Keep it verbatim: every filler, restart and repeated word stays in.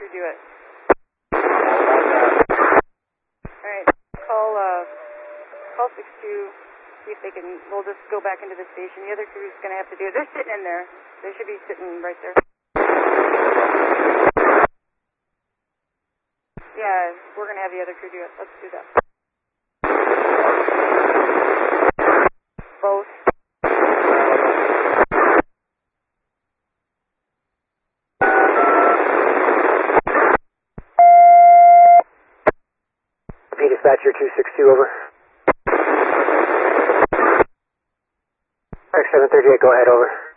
crew do it. Alright, call, uh, call six two, see if they can, we'll just go back into the station. The other crew's going to have to do it. They're sitting in there. They should be sitting right there. Yeah, we're going to have the other crew do it. Let's do that. Both. Repeat, dispatcher two six two, over. X seven thirty-eight, go ahead, over.